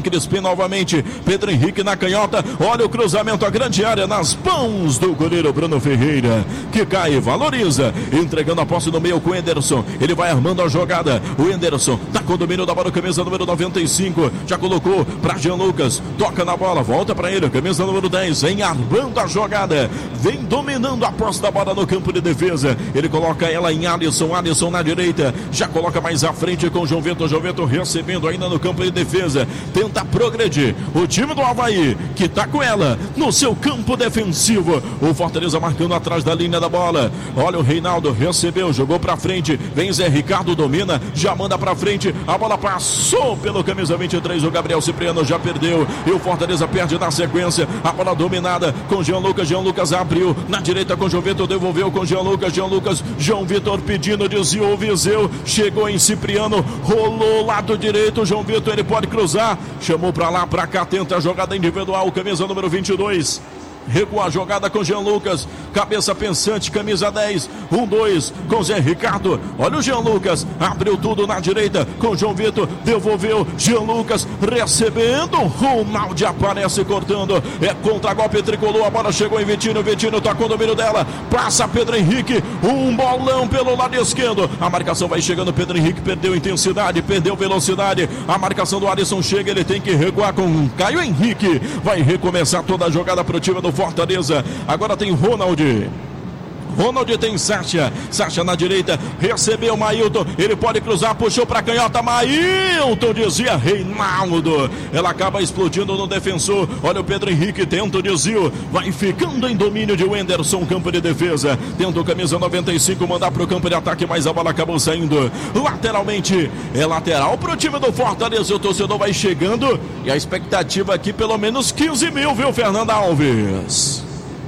Crispim novamente. Pedro Henrique na canhota. Olha o cruzamento, a grande área nas mãos do goleiro Bruno Ferreira, que cai, valoriza, entregando a posse no meio com o Enderson. Ele vai armando a jogada. O Enderson tá com o domínio da bola, camisa número 95. Já colocou para Jean Lucas. Toca na bola, volta para ele, camisa número 10. Vem armando a jogada. Vem dominando a posse da bola no campo de defesa. Ele coloca ela em Alisson. Alisson na direita. Já coloca mais à frente com o João Vitor. João Vitor recebendo ainda no campo de defesa. Tenta progredir. O time do Avaí, que tá com ela no seu campo defensivo. O Fortaleza marcando atrás da linha da bola. Olha o Reinaldo, recebeu, jogou pra frente. Vem Zé Ricardo, domina, já manda pra frente. A bola passou pelo camisa 23. O Gabriel Cipriano já perdeu. E o Fortaleza perde na sequência. A bola dominada com Jean Lucas. Jean Lucas abriu na direita com João Vitor. Devolveu com Jean Lucas. Jean Lucas, João Vitor pedindo, desviou o Viseu. Chegou em Cipriano, rolou lado direito. João Vitor, ele pode cruzar. Chamou pra lá, pra cá, tenta a jogada individual. Camisa número 22. Recua a jogada com Jean Lucas, cabeça pensante, camisa 10, 1-2 com Zé Ricardo. Olha o Jean Lucas, abriu tudo na direita com João Vitor, devolveu, Jean Lucas recebendo, Ronaldo aparece cortando, é contra-golpe tricolor, a bola chegou em Vitinho, Vitinho tocou o domínio dela, passa Pedro Henrique, um bolão pelo lado esquerdo, a marcação vai chegando, Pedro Henrique perdeu intensidade, perdeu velocidade, a marcação do Alisson chega, ele tem que recuar com Caio Henrique, vai recomeçar toda a jogada pro time do Fortaleza. Agora tem Ronald. Ronald tem Sacha. Sacha na direita. Recebeu Mailton. Ele pode cruzar. Puxou para canhota. Mailton dizia Reinaldo. Ela acaba explodindo no defensor. Olha o Pedro Henrique. Tenta o desvio. Vai ficando em domínio de Wenderson. Campo de defesa. Tenta o camisa 95. Mandar para o campo de ataque. Mas a bola acabou saindo. Lateralmente. É lateral para o time do Fortaleza. O torcedor vai chegando. E a expectativa aqui pelo menos 15 mil, viu, Fernanda Alves?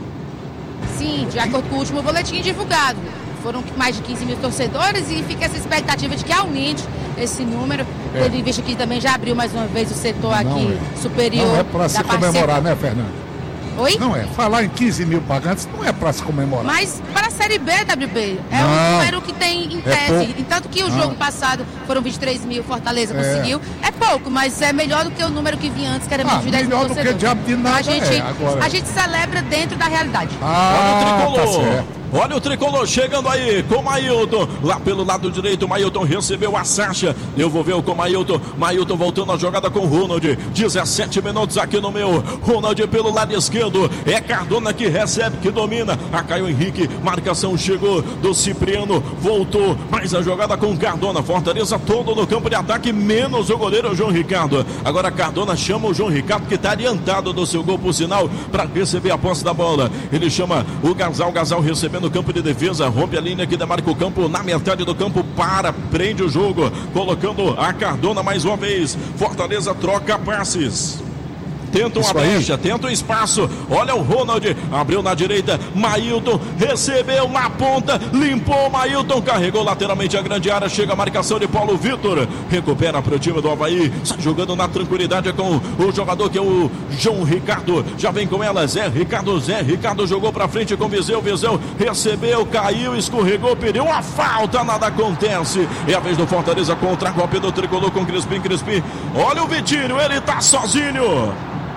Sim, de acordo com o último boletim divulgado. Foram mais de 15 mil torcedores e fica essa expectativa de que aumente esse número. Tendo em vista que também já abriu mais uma vez o setor aqui superior. Não é para se comemorar, né, Fernando? Oi? Não é. Falar em 15 mil pagantes não é para se comemorar. Mas para a Série B, WB, é um número que tem em tese. E tanto que o jogo passado foram 23 mil, Fortaleza conseguiu. É pouco, mas é melhor do que o número que vinha antes, que era 22 mil torcedores. Melhor do que diabo de nada. A gente celebra dentro da realidade. Olha o tricolor. Tá, olha o tricolor chegando aí com o Mailton. Lá pelo lado direito, o Mailton recebeu a Sacha. Devolveu com o Mailton. Mailton voltando a jogada com o Ronald. 17 minutos aqui no meu. Ronald pelo lado esquerdo. É Cardona que recebe, que domina. A Caio Henrique. Marcação chegou do Cipriano. Voltou. Mais a jogada com o Cardona. Fortaleza todo no campo de ataque, menos o goleiro João Ricardo. Agora Cardona chama o João Ricardo, que está adiantado do seu gol, por sinal, para receber a posse da bola. Ele chama o Gasal. Gasal recebendo no campo de defesa, rompe a linha que demarca o campo na metade do campo, prende o jogo, colocando a Cardona mais uma vez. Fortaleza troca passes. Tenta uma brecha, tenta um espaço. Olha o Ronald, abriu na direita. Mailton recebeu na ponta, limpou. Mailton carregou lateralmente a grande área. Chega a marcação de Paulo Vitor. Recupera para o time do Avaí. Sai jogando na tranquilidade com o jogador que é o João Ricardo. Já vem com ela, Zé Ricardo. Zé Ricardo jogou para frente com Viseu. Viseu recebeu, caiu, escorregou, perdeu uma falta. Nada acontece. É a vez do Fortaleza contra golpe do tricolor com Crispim. Crispim. Olha o Vitinho, ele tá sozinho.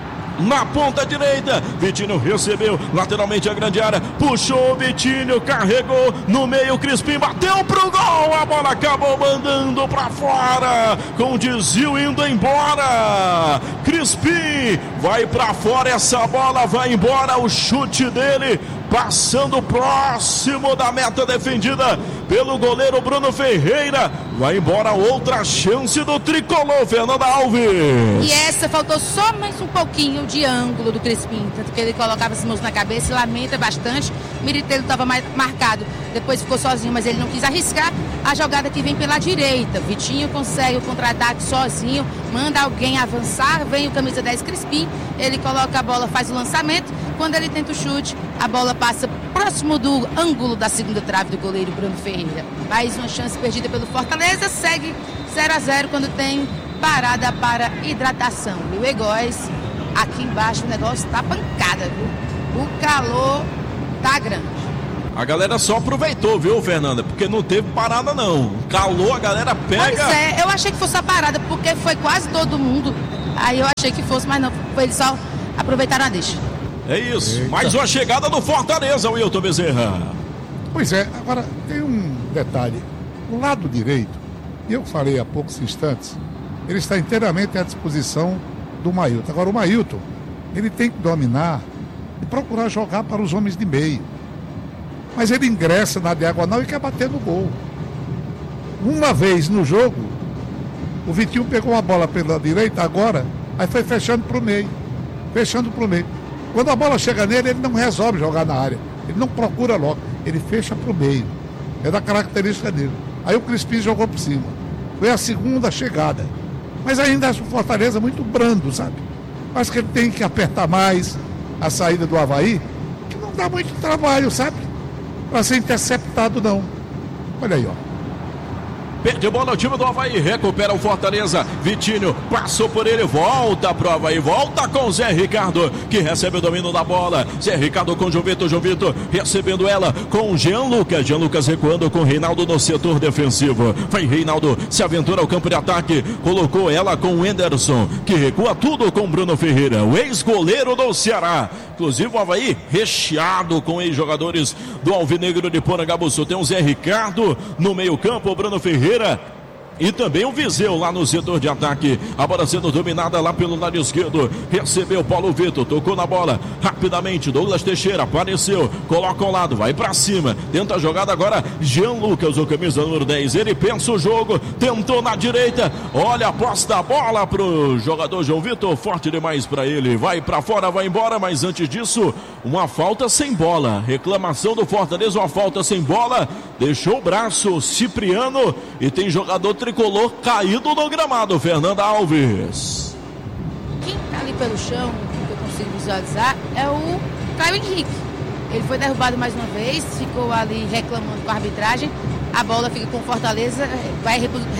Na ponta direita, Vitinho recebeu lateralmente a grande área, puxou o Vitinho, carregou no meio, Crispim bateu pro gol, a bola acabou mandando pra fora, com o desvio indo embora. Crispim vai pra fora, essa bola vai embora, o chute dele passando próximo da meta defendida pelo goleiro Bruno Ferreira. Vai embora, outra chance do tricolor, Fernanda Alves. E essa faltou só mais um pouquinho de ângulo do Crispim, tanto que ele colocava as mãos na cabeça e lamenta bastante. Miritello estava mais marcado, depois ficou sozinho, mas ele não quis arriscar a jogada que vem pela direita. Vitinho consegue o contra-ataque sozinho, manda alguém avançar, vem o camisa 10 Crispim, ele coloca a bola, faz o lançamento. Quando ele tenta o chute, a bola passa próximo do ângulo da segunda trave do goleiro Bruno Ferreira. Mais uma chance perdida pelo Fortaleza, segue 0-0 quando tem parada para hidratação. E o Egóis, aqui embaixo o negócio tá pancada, viu? O calor tá grande. A galera só aproveitou, viu, Fernanda? Porque não teve parada, não. Calor, a galera pega. Pois é, eu achei que fosse a parada, porque foi quase todo mundo Aí eu achei que fosse, mas não, eles só aproveitaram a deixa. É isso, mais uma chegada do Fortaleza, Wilton Bezerra. Pois é, agora tem um detalhe. O lado direito, eu falei há poucos instantes, ele está inteiramente à disposição do Mailton. Agora o Mailton, ele tem que dominar e procurar jogar para os homens de meio. Mas ele ingressa na diagonal e quer bater no gol. Uma vez no jogo, o Vitinho pegou a bola pela direita agora, aí foi fechando para o meio. Quando a bola chega nele, ele não resolve jogar na área. Ele não procura logo, ele fecha para o meio. É da característica dele. Aí o Crispim jogou por cima. Foi a segunda chegada. Mas ainda acho o Fortaleza muito brando, sabe? Acho que ele tem que apertar mais a saída do Avaí, que não dá muito trabalho, sabe? Para ser interceptado, não. Olha aí, ó. Perde bola o time do Avaí, recupera o Fortaleza. Vitinho passou por ele, volta pro Avaí, volta com o Zé Ricardo, que recebe o domínio da bola. Zé Ricardo com João Vitor recebendo ela com o Jean Lucas recuando com o Reinaldo no setor defensivo. Vai Reinaldo, se aventura ao campo de ataque, colocou ela com o Enderson, que recua tudo com Bruno Ferreira, o ex-goleiro do Ceará. Inclusive o Avaí recheado com ex-jogadores do Alvinegro de Porangabuçu. Tem o Zé Ricardo no meio campo, o Bruno Ferreira e também o Viseu lá no setor de ataque. A bola sendo dominada lá pelo lado esquerdo. Recebeu Paulo Vitor, tocou na bola rapidamente. Douglas Teixeira apareceu, coloca ao lado, vai pra cima. Tenta a jogada agora. Jean Lucas, o camisa número 10. Ele pensa o jogo, tentou na direita. Olha, aposta a bola pro jogador João Vitor. Forte demais pra ele. Vai pra fora, vai embora. Mas antes disso, uma falta sem bola. Reclamação do Fortaleza, uma falta sem bola. Deixou o braço Cipriano e tem jogador tricolor caído no gramado, Fernanda Alves. Quem tá ali pelo chão, que eu consigo visualizar, é o Caio Henrique. Ele foi derrubado mais uma vez, ficou ali reclamando com a arbitragem. A bola fica com Fortaleza, vai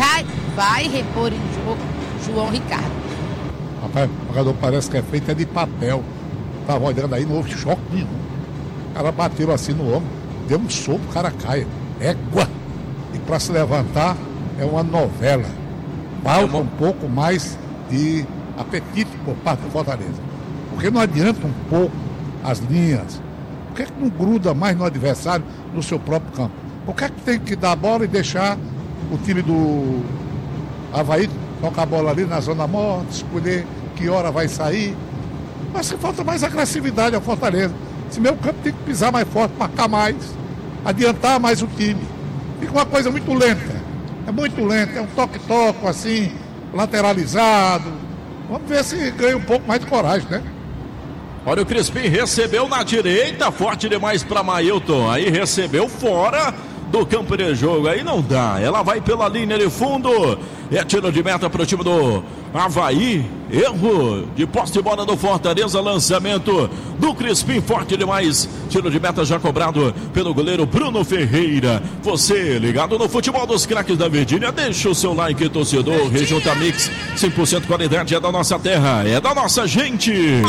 repor em jogo João Ricardo. Rapaz, o jogador parece que é feito de papel. Tava olhando aí, não houve choque nenhum. O cara bateu assim no ombro, deu um soco, o cara cai. Égua! E para se levantar é uma novela. Falta um pouco mais de apetite por parte do Fortaleza. Porque não adianta um pouco as linhas. Por que não gruda mais no adversário no seu próprio campo? Por que tem que dar a bola e deixar o time do Avaí tocar a bola ali na zona morta, escolher que hora vai sair? Mas que falta mais agressividade ao Fortaleza. Esse meio campo tem que pisar mais forte, marcar mais, adiantar mais o time. Fica uma coisa muito lenta. É muito lento, é um toque-toque assim, lateralizado. Vamos ver se ganha um pouco mais de coragem, né? Olha, o Crispim recebeu na direita, forte demais para Mailton. Aí recebeu fora do campo de jogo, aí não dá. Ela vai pela linha de fundo. É tiro de meta para o time do Avaí. Erro de posse de bola do Fortaleza. Lançamento do Crispim, forte demais. Tiro de meta já cobrado pelo goleiro Bruno Ferreira. Você ligado no futebol dos craques da Virgínia, deixa o seu like, torcedor. Rejunta Mix, 100% qualidade, é da nossa terra, é da nossa gente.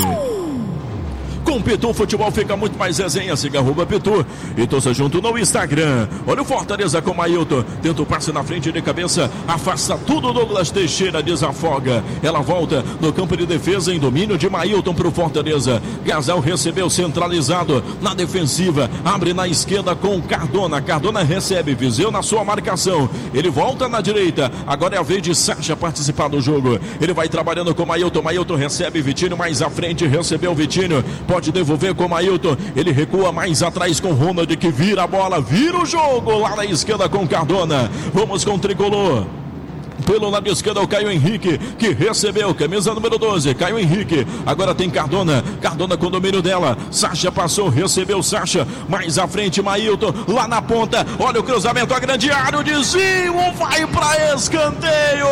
Com Pitu, futebol fica muito mais resenha. Siga @Pitu e torça junto no Instagram. Olha o Fortaleza com o Mailton. Tenta o passe na frente de cabeça. Afasta tudo. Douglas Teixeira desafoga. Ela volta no campo de defesa em domínio de Mailton para o Fortaleza. Gazal recebeu centralizado na defensiva. Abre na esquerda com Cardona. Cardona recebe. Viseu na sua marcação. Ele volta na direita. Agora é a vez de Sacha participar do jogo. Ele vai trabalhando com o Mailton. Mailton recebe. Vitinho mais à frente. Recebeu o Vitinho. Pode devolver com o Mailton, ele recua mais atrás com o Ronald, que vira a bola, vira o jogo lá na esquerda com Cardona. Vamos com o tricolor. Pelo lado esquerdo o Caio Henrique, que recebeu, camisa número 12, Caio Henrique, agora tem Cardona com o domínio dela, Sacha passou, recebeu Sacha, mais à frente Mailton, lá na ponta, olha o cruzamento, a grande área, o desvio, vai para escanteio,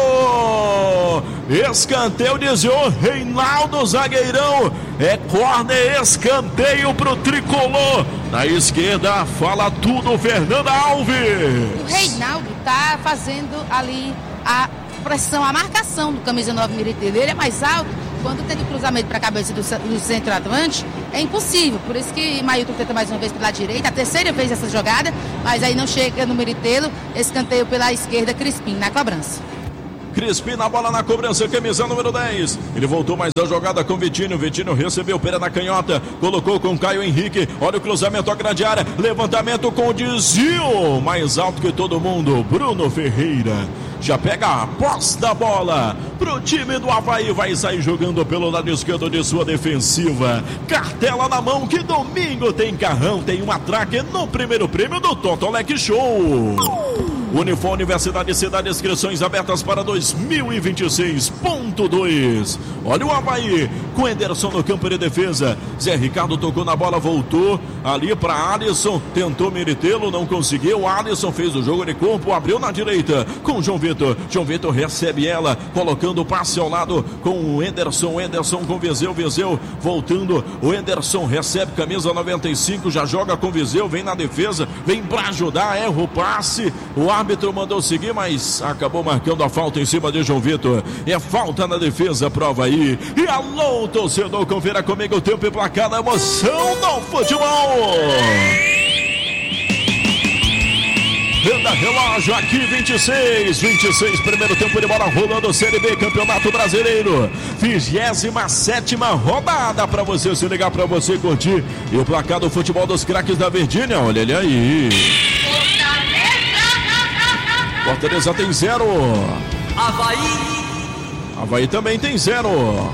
desviou, Reinaldo, zagueirão, é corner, escanteio pro tricolor, na esquerda, fala tudo, Fernanda Alves. O Reinaldo tá fazendo ali a pressão, a marcação do camisa 9 Miritelli. Ele é mais alto, quando tem o cruzamento para a cabeça do centroavante, é impossível. Por isso que Mailton tenta mais uma vez pela direita, a terceira vez essa jogada, mas aí não chega no Miritelli, escanteio pela esquerda, Crispim na cobrança. Crispim na bola, na cobrança, camisa número 10. Ele voltou mais a jogada com Vitinho. Vitinho recebeu, pera na canhota, colocou com Caio Henrique. Olha o cruzamento, a grande área, levantamento com o desvio, mais alto que todo mundo, Bruno Ferreira. Já pega a posse da bola pro time do Avaí, vai sair jogando pelo lado esquerdo de sua defensiva. Cartela na mão, que domingo tem carrão, tem um atraque no primeiro prêmio do Totolec Show. Unifor Universidade de Cidade, inscrições abertas para 2026.2. Olha o Avaí com Ederson no campo de defesa. Zé Ricardo tocou na bola, voltou ali para Alisson, tentou Meritelo, não conseguiu. Alisson fez o jogo de corpo, abriu na direita com João Vitor. João Vitor recebe ela, colocando o passe ao lado com o Ederson. Ederson com Viseu, Viseu voltando. O Ederson recebe camisa 95, já joga com Viseu, vem na defesa, vem para ajudar, erra o passe. O árbitro mandou seguir, mas acabou marcando a falta em cima de João Vitor. É falta na defesa, prova aí. E alô, torcedor, confira comigo o tempo e placar da emoção do futebol. Venda relógio aqui, 26, primeiro tempo de bola rolando, Série B, Campeonato Brasileiro, 27ª rodada, para você se ligar, para você curtir. E o placar do futebol dos craques da Verdinha, olha ele aí. Fortaleza tem 0. Havaí também tem 0.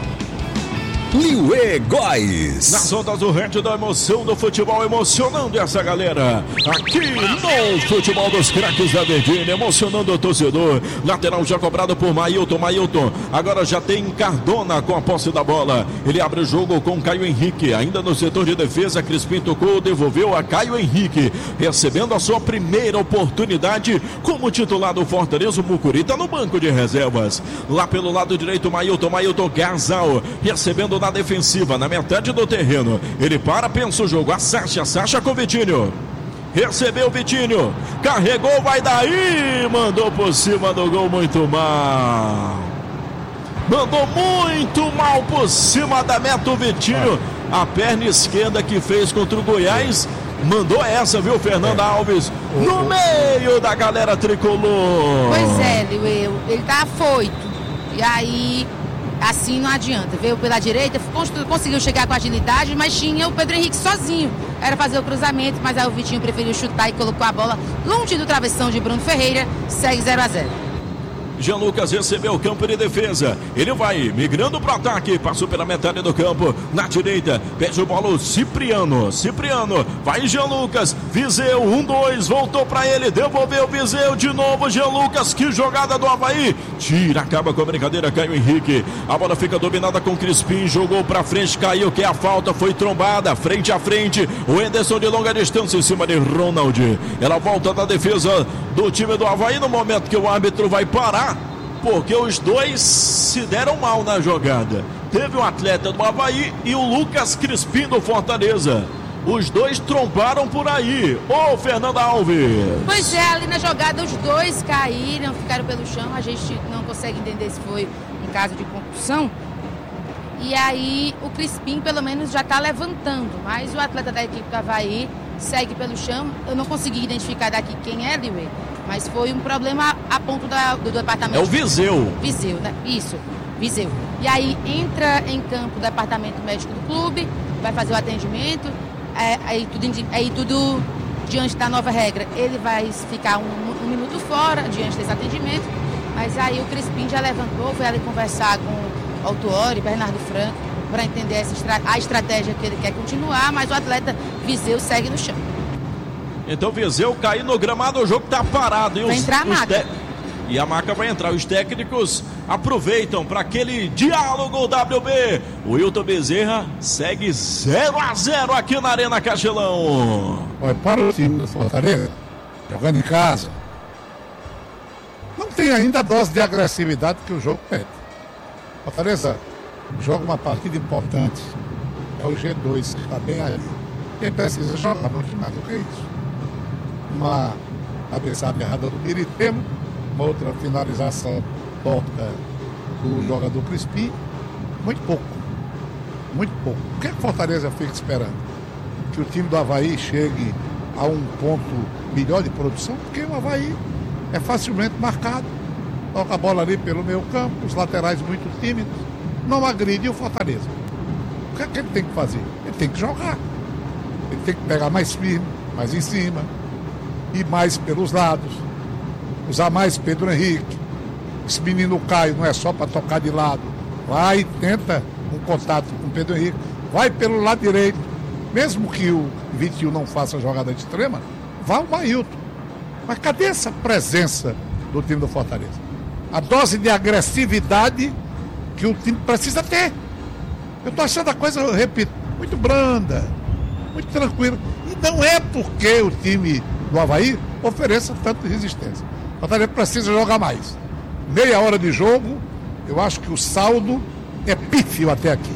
Liuê Góes. Nas ondas do rádio da emoção do futebol, emocionando essa galera aqui no futebol dos craques da Verdinha, emocionando o torcedor. Lateral já cobrado por Mailton, agora já tem Cardona com a posse da bola. Ele abre o jogo com Caio Henrique, ainda no setor de defesa. Crispim tocou, devolveu a Caio Henrique, recebendo a sua primeira oportunidade como titular do Fortaleza. O Mucuri tá no banco de reservas. Lá pelo lado direito, Mailton Gazal, recebendo na defensiva, na metade do terreno. Ele pensa o jogo, a Sacha com o Vitinho. Recebeu o Vitinho, carregou, vai daí, mandou por cima do gol, muito mal. Mandou muito mal por cima da meta o Vitinho. A perna esquerda que fez contra o Goiás, mandou essa, viu, Fernanda Alves? No meio da galera tricolor. Pois é, ele tá afoito. E aí, assim não adianta. Veio pela direita, conseguiu chegar com agilidade, mas tinha o Pedro Henrique sozinho. Era fazer o cruzamento, mas aí o Vitinho preferiu chutar e colocou a bola longe do travessão de Bruno Ferreira. Segue 0-0. Jean Lucas recebeu o campo de defesa. Ele vai migrando para o ataque. Passou pela metade do campo. Na direita, pede o bola o Cipriano. Vai Jean Lucas. Viseu, 1-2. Voltou para ele. Devolveu Viseu de novo. Jean Lucas. Que jogada do Avaí. Tira, acaba com a brincadeira. Caio Henrique. A bola fica dominada com Crispim. Jogou para frente. Caiu. Que é a falta. Foi trombada. Frente a frente. O Ederson de longa distância em cima de Ronald. Ela volta da defesa do time do Avaí no momento que o árbitro vai parar, porque os dois se deram mal na jogada. Teve um atleta do Avaí e o Lucas Crispim do Fortaleza. Os dois trombaram por aí. Ô, Fernanda Alves. Pois é, ali na jogada os dois caíram, ficaram pelo chão. A gente não consegue entender se foi um caso de concussão. E aí o Crispim pelo menos já está levantando, mas o atleta da equipe do Avaí segue pelo chão. Eu não consegui identificar daqui quem é, Liuê, mas foi um problema a ponto do departamento. É o Viseu. Viseu, né? Isso, Viseu. E aí entra em campo o departamento médico do clube, vai fazer o atendimento, aí tudo diante da nova regra. Ele vai ficar um minuto fora diante desse atendimento, mas aí o Crispim já levantou, foi ali conversar com o Autuori, Bernardo Franco, para entender a estratégia que ele quer continuar, mas o atleta Viseu segue no chão. Então Viseu cair no gramado, o jogo tá parado. Vai entrar a maca. E a maca vai entrar. Os técnicos aproveitam para aquele diálogo WB. O Wilton Bezerra segue 0-0 aqui na Arena Castelão. Olha, para o time do Fortaleza, jogando em casa, não tem ainda a dose de agressividade que o jogo pede. Fortaleza joga uma partida importante. É o G2, que está bem aí. Quem precisa jogar muito mais do que isso. Uma cabeçada errada do Meritelo, uma outra finalização torta do jogador Crispim. Muito pouco. O que a Fortaleza fica esperando? Que o time do Avaí chegue a um ponto melhor de produção? Porque o Avaí é facilmente marcado. toca a bola ali pelo meio campo, os laterais muito tímidos, não agride o Fortaleza. O que é que ele tem que fazer? Ele tem que jogar. Ele tem que pegar mais firme, mais em cima, ir mais pelos lados, usar mais Pedro Henrique. Esse menino Caio não é só para tocar de lado. Vai e tenta um contato com o Pedro Henrique. Vai pelo lado direito. Mesmo que o Vitinho não faça a jogada de extrema, vá o Mailton. Mas cadê essa presença do time do Fortaleza? A dose de agressividade que o time precisa ter. Eu estou achando a coisa, eu repito, muito branda, muito tranquila. E não é porque o time do Avaí ofereça tanta resistência. O Fortaleza precisa jogar mais. Meia hora de jogo, eu acho que o saldo é pífio até aqui.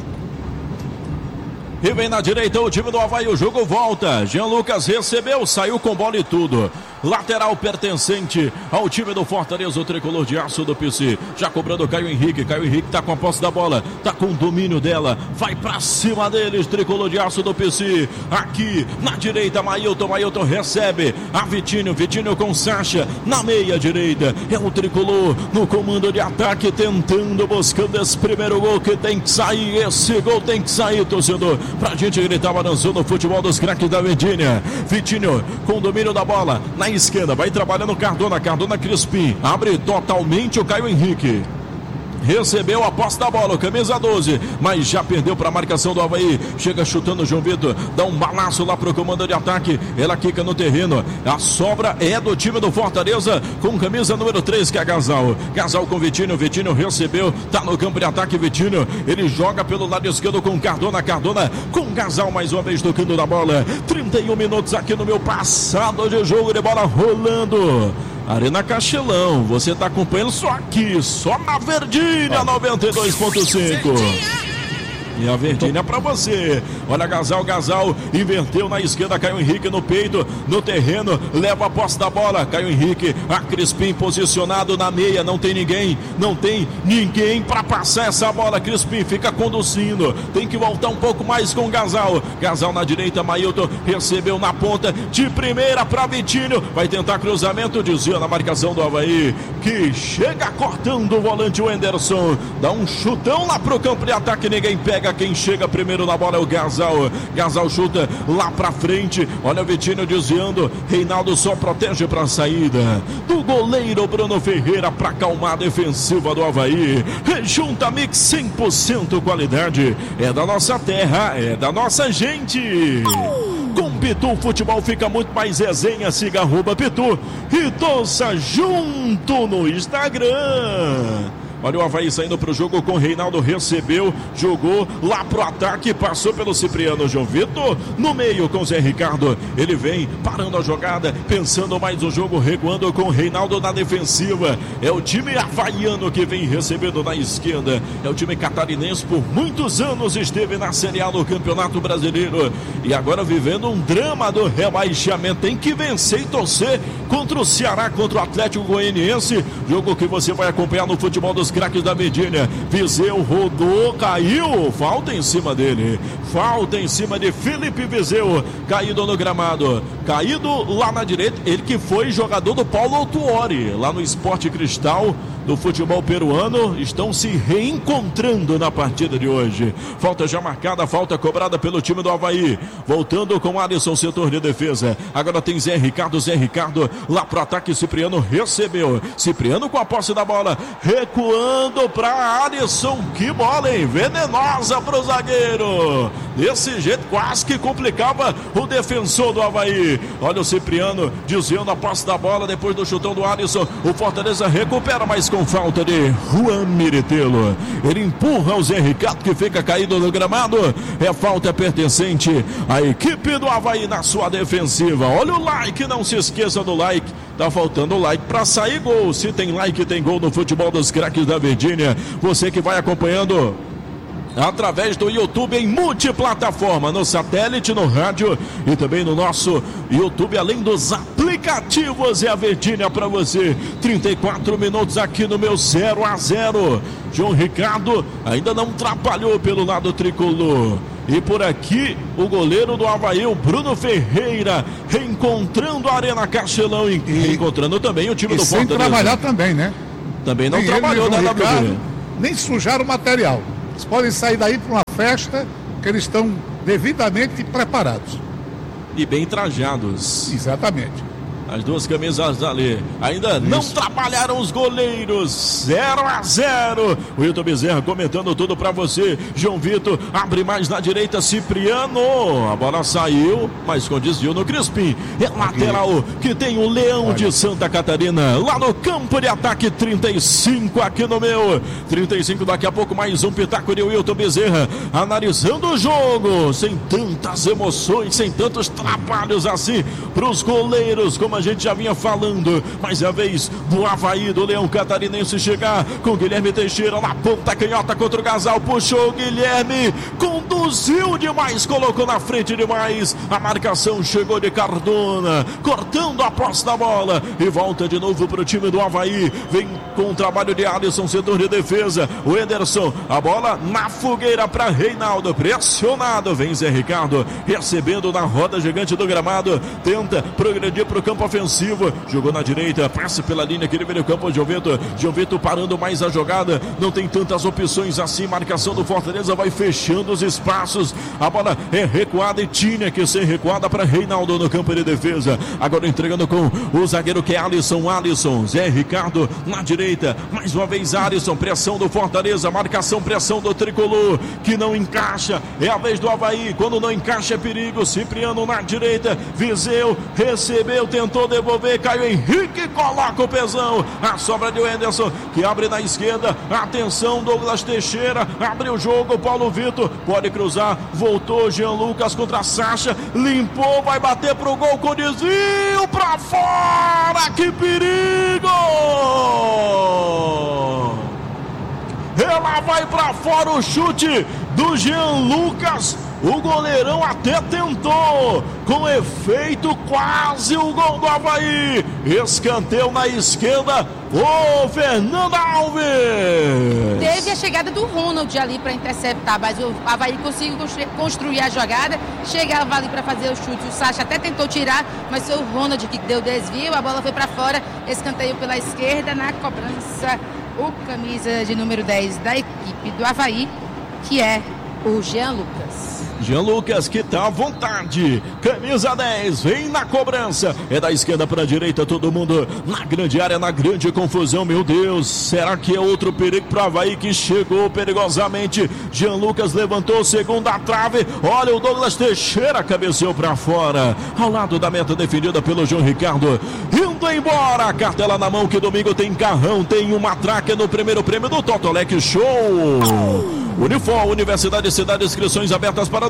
E vem na direita o time do Avaí, o jogo volta. Jean Lucas recebeu, saiu com bola e tudo. Lateral pertencente ao time do Fortaleza, o tricolor de aço do PC. Já cobrando o Caio Henrique. Caio Henrique tá com a posse da bola, tá com o domínio dela. Vai pra cima deles, tricolor de aço do PC. Aqui na direita, Mailton recebe. A Vitinho com Sacha na meia direita. É o tricolor no comando de ataque, tentando, buscando esse primeiro gol que tem que sair. Esse gol tem que sair, torcedor. Pra gente gritar, balançando o futebol dos craques da Verdinha. Vitinho com o domínio da bola na esquerda, vai trabalhando Cardona Crispim, abre totalmente o Caio Henrique. Recebeu a posse da bola, o camisa 12, mas já perdeu para a marcação do Avaí. Chega chutando o João Vitor, dá um balaço lá para o comando de ataque. Ela quica no terreno. A sobra é do time do Fortaleza, com camisa número 3, que é Gasal. Gasal com Vitinho recebeu, tá no campo de ataque. Vitinho, ele joga pelo lado esquerdo com Cardona com Gasal mais uma vez tocando na bola. 31 minutos aqui no meu passado de jogo de bola rolando. Arena Castelão, você está acompanhando só aqui, só na Verdinha 92.5. E a Verdinha para você. Olha, Gasal inverteu na esquerda, Caio Henrique no peito, no terreno, leva a posse da bola. Caio Henrique, a Crispim posicionado na meia, não tem ninguém para passar essa bola. Crispim fica conduzindo, tem que voltar um pouco mais com Gasal na direita, Mailton recebeu na ponta de primeira para Vitinho, vai tentar cruzamento, desvia na marcação do Avaí, que chega cortando o volante, o Anderson, dá um chutão lá pro campo de ataque, ninguém pega. Quem chega primeiro na bola é o Gasal chuta lá pra frente, olha o Vitinho desviando, Reinaldo só protege pra saída do goleiro Bruno Ferreira pra acalmar a defensiva do Avaí. Junta Mix 100% qualidade, é da nossa terra, é da nossa gente. Com Pitu, o futebol fica muito mais resenha. Siga @Pitu e torça junto no Instagram. Olha o Avaí saindo para o jogo com o Reinaldo, recebeu, jogou lá pro ataque, passou pelo Cipriano, João Vitor no meio com o Zé Ricardo, ele vem parando a jogada, pensando mais o jogo, recuando com o Reinaldo na defensiva. É o time havaiano que vem recebendo na esquerda, é o time catarinense, por muitos anos esteve na Série A do Campeonato Brasileiro e agora vivendo um drama do rebaixamento, tem que vencer e torcer contra o Ceará, contra o Atlético Goianiense, jogo que você vai acompanhar no futebol dos craques da Medinha. Viseu rodou, caiu, falta em cima dele, falta em cima de Felipe Viseu, caído no gramado, caído lá na direita, ele que foi jogador do Paulo Autuori, lá no Sport Cristal do futebol peruano, estão se reencontrando na partida de hoje. Falta já marcada, falta cobrada pelo time do Avaí, voltando com Alisson, setor de defesa, agora tem Zé Ricardo lá pro ataque, Cipriano recebeu, Cipriano com a posse da bola, recuando para Alisson, que bola, hein? Venenosa pro zagueiro, desse jeito quase que complicava o defensor do Avaí. Olha o Cipriano desviando a posse da bola depois do chutão do Alisson, o Fortaleza recupera, mas com falta de Juan Miritelo, ele empurra o Zé Ricardo que fica caído no gramado, é falta pertencente à equipe do Avaí na sua defensiva. Olha o like, não se esqueça do like, tá faltando like para sair gol, se tem like tem gol no futebol dos craques da Verdinha. Você que vai acompanhando através do YouTube em multiplataforma, no satélite, no rádio e também no nosso YouTube, além dos aplicativos, é a Verdinha para você. 34 minutos aqui no meu 0-0. João Ricardo ainda não atrapalhou pelo lado tricolor. E por aqui, o goleiro do Avaí, o Bruno Ferreira, reencontrando a Arena Castelão e reencontrando também o time do Fortaleza. Sem trabalhar também, né? Também não nem trabalhou ele, na Ricardo, WB. nem sujaram o material. Eles podem sair daí para uma festa que eles estão devidamente preparados. E bem trajados. Exatamente. As duas camisas ali. Ainda não trabalharam os goleiros. 0-0. O Hilton Bezerra comentando tudo pra você. João Vitor abre mais na direita. Cipriano. A bola saiu, mas com desvio no Crispim. É lateral que tem o Leão de Santa Catarina. Lá no campo de ataque. 35 aqui no meu. 35 daqui a pouco. Mais um pitaco de Hilton Bezerra. Analisando o jogo. Sem tantas emoções, sem tantos trabalhos assim pros goleiros, como a gente já vinha falando. Mas é a vez do Avaí, do Leão Catarinense chegar com Guilherme Teixeira na ponta canhota contra o Gasal. Puxou o Guilherme, conduziu demais, colocou na frente demais. A marcação chegou de Cardona, cortando a posse da bola e volta de novo para o time do Avaí. Vem com o trabalho de Alisson, setor de defesa. O Ederson, a bola na fogueira para Reinaldo, pressionado. Vem Zé Ricardo, recebendo na roda gigante do gramado. Tenta progredir para o campo ofensivo, jogou na direita, passa pela linha, aquele meio campo. João Vitor parando mais a jogada, não tem tantas opções assim. Marcação do Fortaleza vai fechando os espaços. A bola é recuada e tinha que ser recuada para Reinaldo no campo de defesa. Agora entregando com o zagueiro que é Alisson. Zé Ricardo na direita, mais uma vez Alisson, pressão do Fortaleza, marcação, pressão do tricolor que não encaixa. É a vez do Avaí, quando não encaixa é perigo. Cipriano na direita, Viseu recebeu, tentou devolver, Caio Henrique coloca o pesão. A sobra de Anderson que abre na esquerda. Atenção, Douglas Teixeira abre o jogo. Paulo Vitor pode cruzar, voltou Jean Lucas contra Sacha, limpou, vai bater pro gol com desvio pra fora. Que perigo! Ela vai pra fora, o chute do Jean Lucas. O goleirão até tentou, com efeito, quase o gol do Avaí. Escanteio na esquerda, o Fernando Alves. Teve a chegada do Ronald ali para interceptar, mas o Avaí conseguiu construir a jogada. Chegava ali para fazer o chute, o Sacha até tentou tirar, mas foi o Ronald que deu desvio. A bola foi para fora, escanteio pela esquerda. Na cobrança, o camisa de número 10 da equipe do Avaí, que é o Jean Lucas. Jean Lucas que tá à vontade, camisa 10, vem na cobrança, é da esquerda para a direita, todo mundo na grande área, na grande confusão. Meu Deus, será que é outro perigo para o Avaí que chegou perigosamente? Jean Lucas levantou, segunda trave, olha o Douglas Teixeira, cabeceou para fora, ao lado da meta defendida pelo João Ricardo, indo embora, cartela na mão que domingo tem carrão, tem uma traca no primeiro prêmio do Totolec Show. Unifor, Universidade Cidade, inscrições abertas para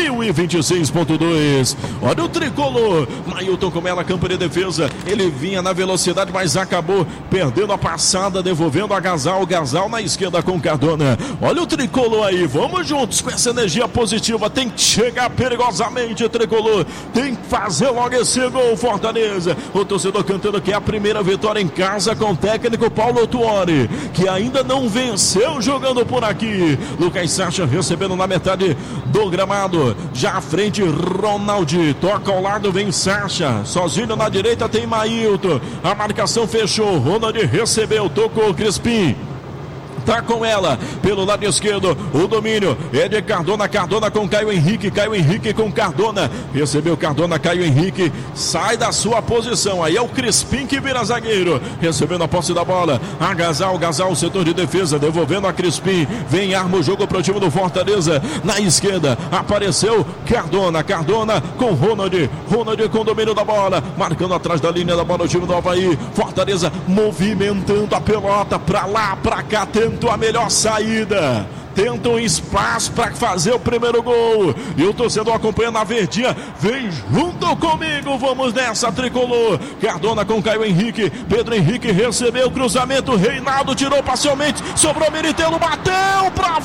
2026.2. Olha o tricolor, Mailton com ela, campo de defesa, ele vinha na velocidade, mas acabou perdendo a passada, devolvendo a Gasal na esquerda com Cardona. Olha o tricolor aí, vamos juntos com essa energia positiva, tem que chegar perigosamente, tricolor, tem que fazer logo esse gol, Fortaleza. O torcedor cantando que é a primeira vitória em casa com o técnico Paulo Tuori, que ainda não venceu jogando por aqui. Lucas Sacha recebendo na metade do gramado, já à frente Ronaldi, toca ao lado, vem Sacha, sozinho na direita tem Mailton, a marcação fechou, Ronaldi recebeu, tocou Crispim, tá com ela, pelo lado esquerdo, o domínio é de Cardona com Caio Henrique com Cardona, recebeu Cardona, Caio Henrique, sai da sua posição, aí é o Crispim que vira zagueiro, recebendo a posse da bola, a Gasal, setor de defesa, devolvendo a Crispim, vem, arma o jogo pro time do Fortaleza, na esquerda, apareceu Cardona com Ronald com domínio da bola, marcando atrás da linha da bola o time do Avaí, Fortaleza movimentando a pelota, pra lá, pra cá, tentou a melhor saída, tenta um espaço para fazer o primeiro gol, e o torcedor acompanhando a verdinha, vem junto comigo, vamos nessa, tricolor. Cardona com Caio Henrique, Pedro Henrique recebeu o cruzamento, Reinaldo tirou parcialmente, sobrou Meritelo, bateu para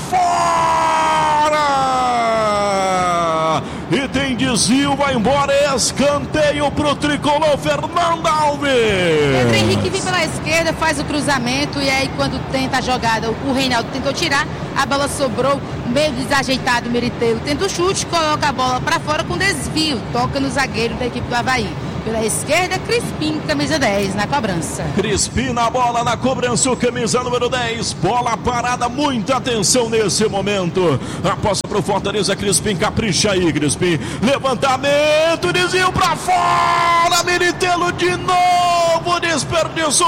fora e tem desvio, vai embora, escanteio pro tricolor, Fernando Alves. Pedro Henrique vem pela esquerda, faz o cruzamento, e aí quando tenta a jogada, o Reinaldo tentou tirar, a bola sobrou, meio desajeitado, o Meritelo tenta o chute, coloca a bola para fora com desvio, toca no zagueiro da equipe do Avaí. Pela esquerda, Crispim, camisa 10, na cobrança. Crispim na bola, na cobrança, o camisa número 10. Bola parada, muita atenção nesse momento. A posse pro Fortaleza, Crispim, capricha aí, Crispim. Levantamento, desvio pra fora. Militelo de novo, desperdiçou.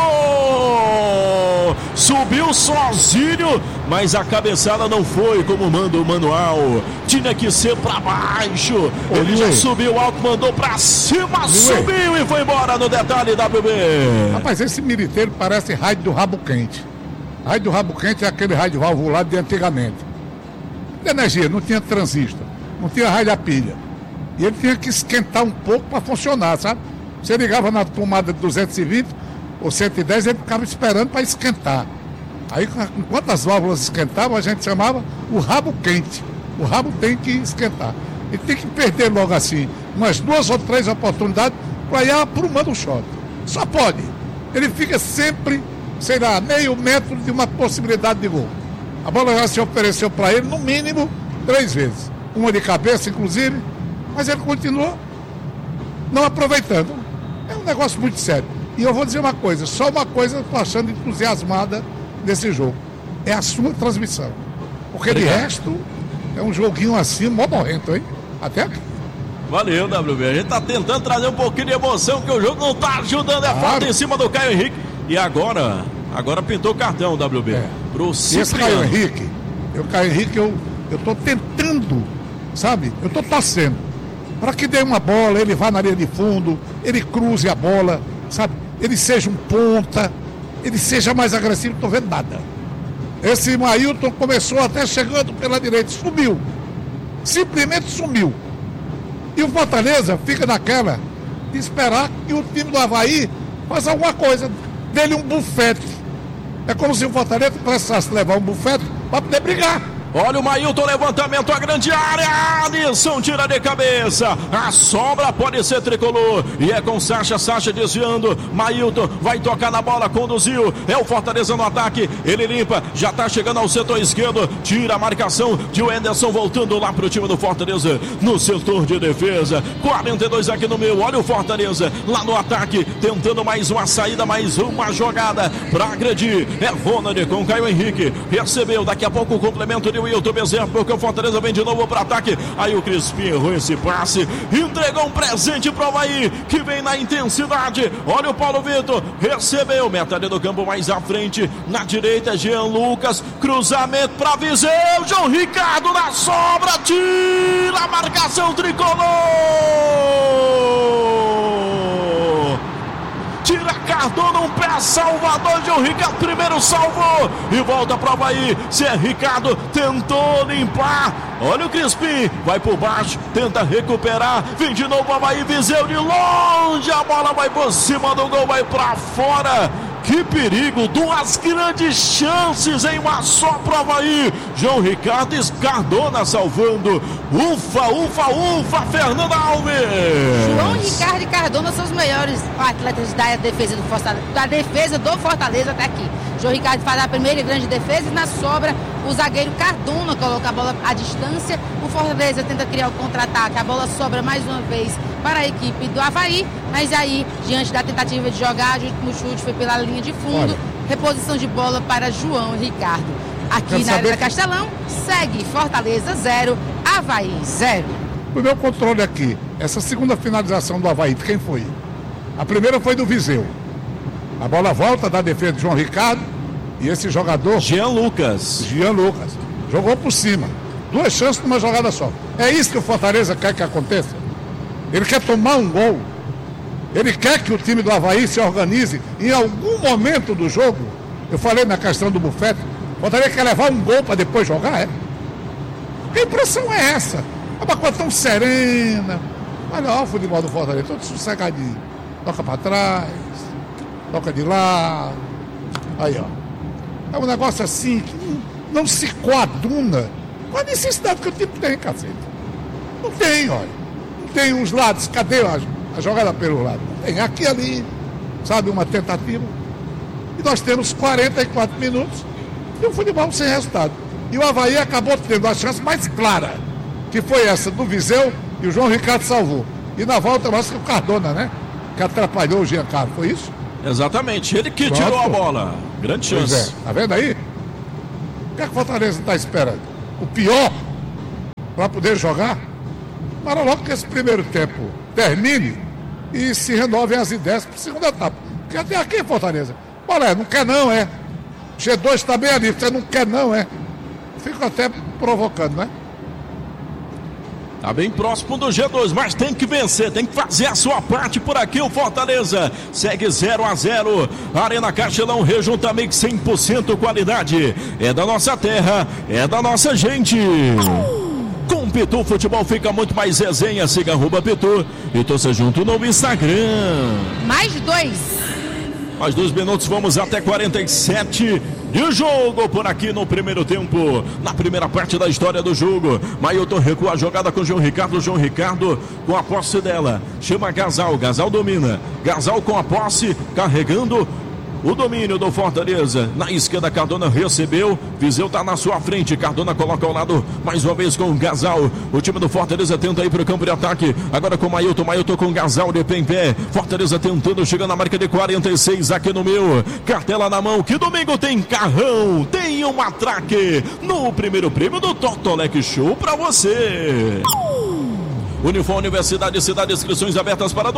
Subiu sozinho, mas a cabeçada não foi como manda o manual. Tinha que ser pra baixo. Ele já subiu alto, mandou pra cima, subiu e foi embora no detalhe, WB. Rapaz, esse Militeiro parece rádio do rabo quente. Rádio do rabo quente é aquele rádio valvulado de antigamente. De energia, não tinha transistor, não tinha rádio a pilha. E ele tinha que esquentar um pouco para funcionar, sabe? Você ligava na tomada de 220 ou 110, ele ficava esperando para esquentar. Aí, enquanto as válvulas esquentavam, a gente chamava o rabo quente. O rabo tem que esquentar. Ele tem que perder logo assim umas 2 ou 3 oportunidades para ir aprumando o shot. Só pode. Ele fica sempre, sei lá, meio metro de uma possibilidade de gol. A bola já se ofereceu para ele, no mínimo, 3 vezes. Uma de cabeça, inclusive, mas ele continuou não aproveitando. É um negócio muito sério. E eu vou dizer uma coisa, só uma coisa eu estou achando entusiasmada nesse jogo. É a sua transmissão. Porque de resto, é um joguinho assim, mó morrento, hein? Até aqui. Valeu, WB. A gente tá tentando trazer um pouquinho de emoção, que o jogo não tá ajudando. É falta em cima do Caio Henrique. E agora pintou o cartão, WB. Pro esse Caio Henrique, eu tô tentando, sabe? Eu tô torcendo para que dê uma bola, ele vá na linha de fundo, ele cruze a bola, sabe? Ele seja um ponta, ele seja mais agressivo. Não tô vendo nada. Esse Mailton começou até chegando pela direita, sumiu. Simplesmente sumiu. E o Fortaleza fica naquela de esperar que o time do Avaí faça alguma coisa, dele um bufete. É como se o Fortaleza precisasse levar um bufete para poder brigar. Olha o Mailton, levantamento à grande área. Alisson tira de cabeça. A sobra pode ser tricolor. E é com Sacha desviando. Mailton vai tocar na bola, conduziu. É o Fortaleza no ataque. Ele limpa, já tá chegando ao setor esquerdo. Tira a marcação de Wenderson, voltando lá pro time do Fortaleza. No setor de defesa. 42 aqui no meio. Olha o Fortaleza lá no ataque. Tentando mais uma saída, mais uma jogada para agredir. É Ronald com Caio Henrique. Recebeu, daqui a pouco o complemento de Wilton Bezerra, porque o Fortaleza vem de novo para ataque. Aí o Crispim errou esse passe, entregou um presente para o Avaí, que vem na intensidade. Olha o Paulo Vitor, recebeu, metade do campo mais à frente, na direita Jean Lucas, cruzamento para Viseu, João Ricardo na sobra, tira a marcação tricolor. Tira Cardona, um pé salvador, João Ricardo primeiro salvou e volta para o Avaí. Zé Ricardo tentou limpar, olha o Crispim, vai por baixo, tenta recuperar, vem de novo o Avaí, Viseu de longe, a bola vai por cima do gol, vai para fora. Que perigo, 2 grandes chances em uma só pro Avaí. João Ricardo e Cardona salvando. Ufa, ufa, ufa, Fernando Alves. João Ricardo e Cardona são os melhores atletas da defesa do Fortaleza até aqui. João Ricardo faz a primeira grande defesa e na sobra o zagueiro Cardona coloca a bola à distância. O Fortaleza tenta criar o contra-ataque. A bola sobra mais uma vez para a equipe do Avaí, mas aí, diante da tentativa de jogar, o último chute foi pela linha de fundo. Reposição de bola para João Ricardo. Aqui na área da Castelão, segue Fortaleza 0, Avaí 0. O meu controle aqui, essa segunda finalização do Avaí, de quem foi? A primeira foi do Viseu. A bola volta da defesa de João Ricardo e esse jogador... Jean Lucas. Jogou por cima. 2 chances numa jogada só. É isso que o Fortaleza quer que aconteça. Ele quer tomar um gol. Ele quer que o time do Avaí se organize em algum momento do jogo. Eu falei na questão do bufete. O Fortaleza quer levar um gol para depois jogar, é? Que impressão é essa? É uma coisa tão serena. Olha ó, o futebol do Fortaleza, todo sossegadinho. Toca para trás, toca de lado. Aí, ó. É um negócio assim que não se coaduna com a necessidade que o time tem, cacete. Não tem, olha. Não tem uns lados. Cadê a jogada pelo lado? Não tem. Aqui ali, sabe, uma tentativa. E nós temos 44 minutos e um futebol sem resultado. E o Avaí acabou tendo a chance mais clara, que foi essa do Viseu, e o João Ricardo salvou. E na volta, eu acho que o Cardona, né? que atrapalhou o Giancarlo, foi isso? Exatamente, ele que tirou a bola. Grande chance. Pois é, tá vendo aí? O que é que o Fortaleza está esperando? O pior para poder jogar? Para logo que esse primeiro tempo termine e se renovem as ideias para a segunda etapa. Porque até aqui, Fortaleza. Olha, não quer não, é? G2 está bem ali, você não quer não, é? Fico até provocando, né? Tá bem próximo do G2, mas tem que vencer, tem que fazer a sua parte por aqui. O Fortaleza segue 0-0. Arena Castelão, Rejunta Mix 100% qualidade. É da nossa terra, é da nossa gente. Com Pitu Futebol fica muito mais resenha. Siga @Pitu e torça junto no Instagram. Mais 2 minutos, vamos até 47 de jogo por aqui no primeiro tempo. Na primeira parte da história do jogo, Mailton recua a jogada com o João Ricardo com a posse dela. Chama Gasal domina. Gasal com a posse, carregando o domínio do Fortaleza. Na esquerda, Cardona recebeu. Viseu tá na sua frente. Cardona coloca ao lado mais uma vez com o Gasal. O time do Fortaleza tenta ir pro campo de ataque. Agora com o Mailton com o Gasal de pé em pé. Fortaleza tentando chegar na marca de 46 aqui no meu. Cartela na mão. Que domingo tem carrão. Tem um atraque no primeiro prêmio do Totolec Show pra você. Unifor Universidade Cidade, inscrições abertas para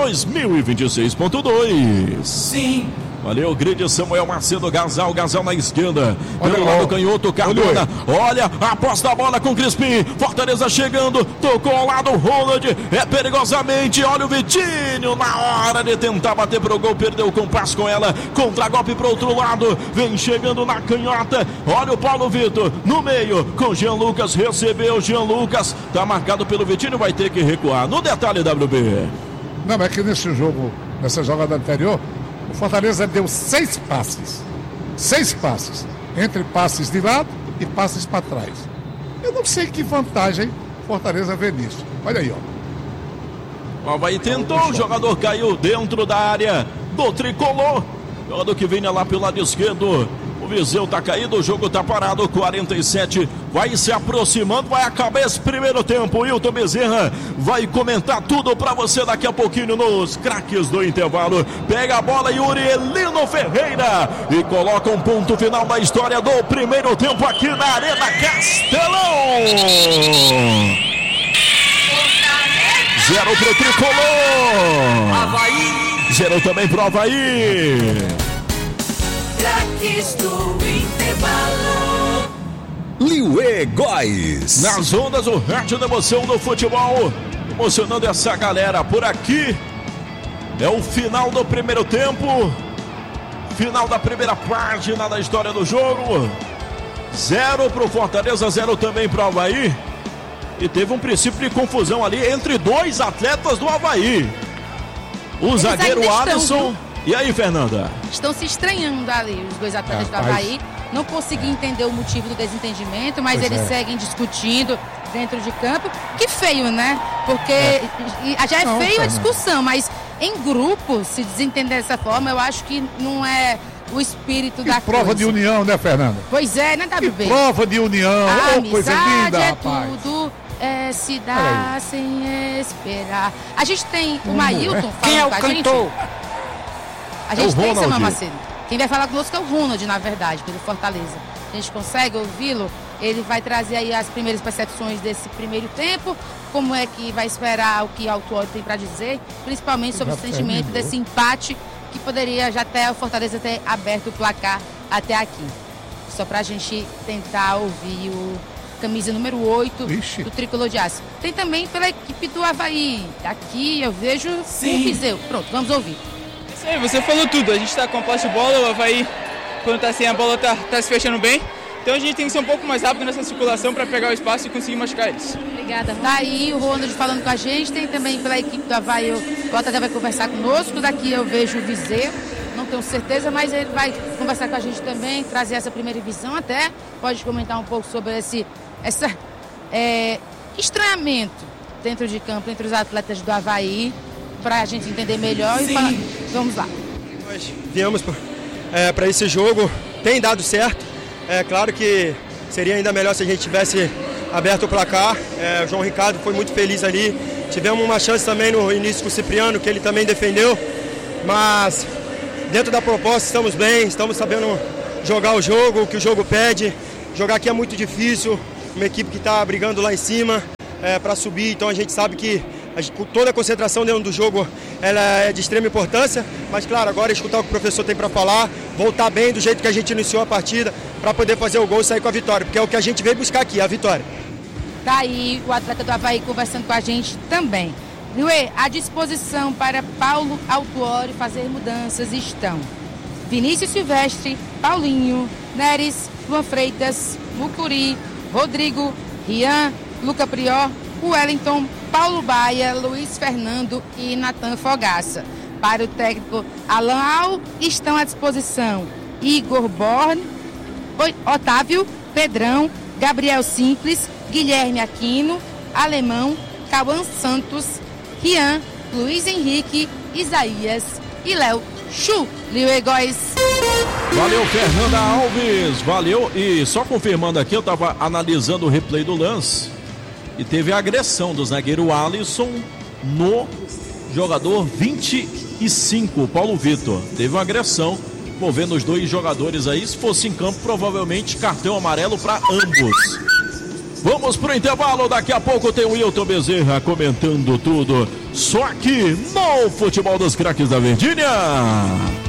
2026.2. Sim. Valeu, grid Samuel Macedo, Gasal na esquerda. Pelo lado canhoto, Cardona. Olha, aposta a bola com Crispim. Fortaleza chegando, tocou ao lado, Ronald. É perigosamente, olha o Vitinho na hora de tentar bater pro gol, perdeu o compasso com ela. Contra-golpe pro outro lado, vem chegando na canhota. Olha o Paulo Vitor no meio, com Jean Lucas, recebeu Jean Lucas. Tá marcado pelo Vitinho, vai ter que recuar. No detalhe, WB. Não, é que nesse jogo, nessa jogada anterior, o Fortaleza deu 6 passes. 6 passes. Entre passes de lado e passes para trás. Eu não sei que vantagem o Fortaleza vê nisso. Olha aí, ó. O Avaí tentou, o jogador caiu dentro da área do tricolor. Jogador que vinha lá pelo lado esquerdo. O Viseu tá caído, o jogo tá parado, 47, vai se aproximando, vai acabar esse primeiro tempo. Hilton Bezerra vai comentar tudo pra você daqui a pouquinho nos craques do intervalo. Pega a bola, Yuri Elino Ferreira, e coloca um ponto final da história do primeiro tempo aqui na Arena Castelão. 0 pro tricolor. Avaí. 0 também pro Avaí. Craques do intervalo. Liuê Góes. Nas ondas, o rádio da emoção do futebol, emocionando essa galera por aqui. É o final do primeiro tempo, final da primeira página da história do jogo. 0 pro Fortaleza, 0 também pro Avaí. E teve um princípio de confusão ali entre 2 atletas do Avaí. O zagueiro Alisson. E aí, Fernanda? Estão se estranhando ali, os 2 atletas do Avaí. Não consegui entender o motivo do desentendimento, mas eles seguem discutindo dentro de campo. Que feio, né? Porque já é feio a discussão, mas em grupo, se desentender dessa forma, eu acho que não é o espírito da coisa. Prova de união, né, Fernanda? Pois é, né, WB? Prova de união. A coisa linda, é rapaz. Tudo. É se dar sem esperar. A gente tem o Mailton falando Quem é o com a cantor? gente. A gente tem, Ronald. Samuel Macedo. Quem vai falar conosco é o Ronald, na verdade, pelo Fortaleza. A gente consegue ouvi-lo. Ele vai trazer aí as primeiras percepções desse primeiro tempo, como é que vai esperar o que o autor tem para dizer, principalmente sobre o sentimento desse empate que poderia já até o Fortaleza ter aberto o placar até aqui. Só para a gente tentar ouvir o camisa número 8 do Tricolor de Aço. Tem também pela equipe do Avaí. Aqui eu vejo o Viseu. Pronto, vamos ouvir. Isso aí, você falou tudo. A gente está com a posse de bola, o Avaí, quando está sem a bola, tá se fechando bem. Então a gente tem que ser um pouco mais rápido nessa circulação para pegar o espaço e conseguir machucar eles. Obrigada. Tá aí o Ronald falando com a gente. Tem também pela equipe do Avaí, o Bota já vai conversar conosco. Daqui eu vejo o Viseu. Não tenho certeza, mas ele vai conversar com a gente também, trazer essa primeira visão até. Pode comentar um pouco sobre esse estranhamento dentro de campo entre os atletas do Avaí, para a gente entender melhor. E falar. Vamos lá. Nós viemos para esse jogo, tem dado certo. É claro que seria ainda melhor se a gente tivesse aberto o placar. O João Ricardo foi muito feliz ali. Tivemos uma chance também no início com o Cipriano, que ele também defendeu. mas dentro da proposta estamos bem, estamos sabendo jogar o jogo, o que o jogo pede. Jogar aqui é muito difícil, uma equipe que está brigando lá em cima para subir, então a gente sabe que toda a concentração dentro do jogo ela é de extrema importância, mas claro, agora escutar o que o professor tem para falar, voltar bem do jeito que a gente iniciou a partida para poder fazer o gol e sair com a vitória, porque é o que a gente veio buscar aqui, a vitória. Tá aí o atleta do Avaí conversando com a gente também. Liuê, à disposição para Paulo Autuori fazer mudanças estão Vinícius Silvestre, Paulinho, Neres, Luan Freitas, Mucuri, Rodrigo, Rian, Luca Prior, Wellington, Paulo Baia, Luiz Fernando e Natan Fogaça. Para o técnico Alan Al, estão à disposição Igor Borne, Otávio, Pedrão, Gabriel Simples, Guilherme Aquino, Alemão, Cauã Santos, Rian, Luiz Henrique, Isaías e Léo Chu. Liuê Góes. Valeu, Fernanda Alves, valeu. E só confirmando aqui, eu estava analisando o replay do lance e teve a agressão do zagueiro Alisson no jogador 25, Paulo Vitor. Teve uma agressão envolvendo os dois jogadores aí. Se fosse em campo, provavelmente cartão amarelo para ambos. Vamos pro intervalo, daqui a pouco tem o Wilton Bezerra comentando tudo. Só aqui no Futebol dos Craques da Verdinha.